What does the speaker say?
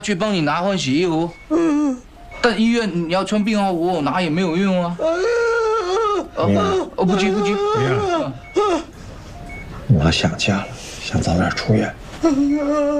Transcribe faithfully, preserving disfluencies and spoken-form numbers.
去帮你拿换洗衣服。嗯。但医院你要穿病号服，拿也没有用啊。哦，哦，不急不急。 我想家了，想早点出院。